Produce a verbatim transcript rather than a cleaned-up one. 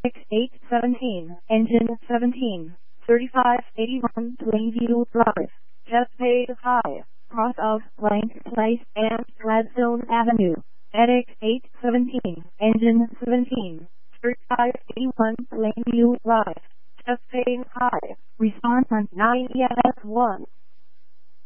six eight seventeen, engine seventeen, thirty-five eighty-one Plainview Drive, Chesapeake High, cross of Blank Place and Gladstone Avenue. Medic eight seventeen, engine seventeen, thirty-five eighty-one Plainview Drive, Chesapeake High. Response on nine E M S one.